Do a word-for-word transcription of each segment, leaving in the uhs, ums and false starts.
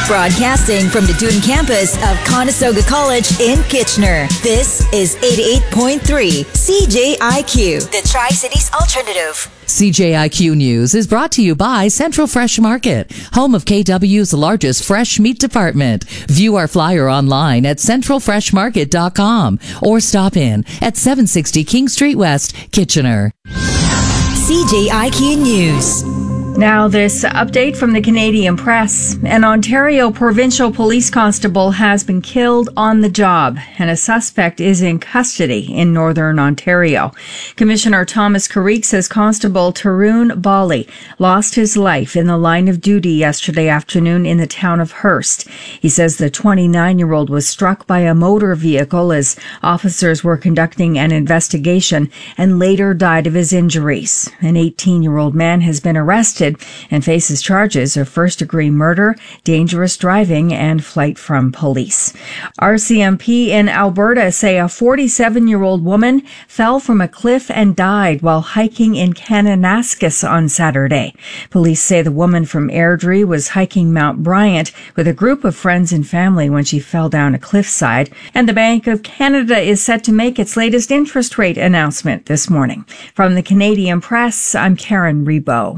Broadcasting from the Dune campus of Conestoga College in Kitchener. This is eighty-eight point three C J I Q, the Tri-Cities Alternative. C J I Q News is brought to you by Central Fresh Market, home of K W's largest fresh meat department. View our flyer online at central fresh market dot com or stop in at seven sixty King Street West, Kitchener. C J I Q News. Now, this update from the Canadian Press. An Ontario provincial police constable has been killed on the job, and a suspect is in custody in Northern Ontario. Commissioner Thomas Carrique says Constable Tarun Bali lost his life in the line of duty yesterday afternoon in the town of Hearst. He says the twenty-nine-year-old was struck by a motor vehicle as officers were conducting an investigation and later died of his injuries. An eighteen-year-old man has been arrested and faces charges of first-degree murder, dangerous driving, and flight from police. R C M P in Alberta say a forty-seven-year-old woman fell from a cliff and died while hiking in Kananaskis on Saturday. Police say the woman from Airdrie was hiking Mount Bryant with a group of friends and family when she fell down a cliffside. And the Bank of Canada is set to make its latest interest rate announcement this morning. From the Canadian Press, I'm Karen Rebo.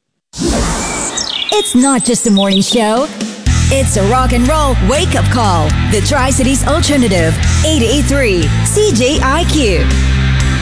It's not just a morning show. It's a rock and roll wake-up call. The Tri-Cities Alternative, eighty-eight point three C J I Q.